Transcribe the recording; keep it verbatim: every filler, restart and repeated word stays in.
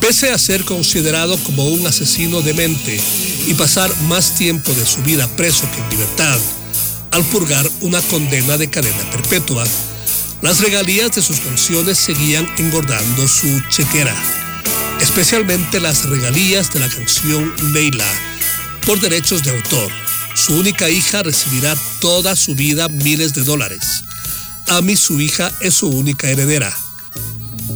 Pese a ser considerado como un asesino demente y pasar más tiempo de su vida preso que en libertad, al purgar una condena de cadena perpetua, las regalías de sus canciones seguían engordando su chequera, especialmente las regalías de la canción Leila, por derechos de autor. Su única hija recibirá toda su vida miles de dólares. Amy, su hija, es su única heredera.